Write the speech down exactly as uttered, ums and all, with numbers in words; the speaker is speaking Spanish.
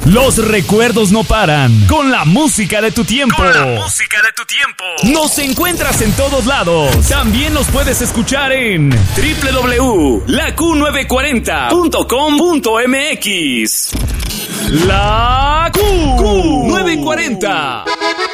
Los recuerdos no paran. Con la música de tu tiempo. Con la música de tu tiempo. Nos encuentras en todos lados. También nos puedes escuchar en doble u doble u doble u punto la Q novecientos cuarenta punto com punto m x. La Q, Q novecientos cuarenta.